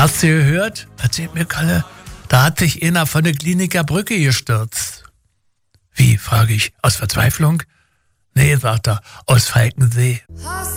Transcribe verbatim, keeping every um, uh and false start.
Hast du gehört? Erzählt mir Kalle. Da hat sich einer von der Kliniker Brücke gestürzt. Wie, frage ich. Aus Verzweiflung? Nee, sagt er, aus Falkensee.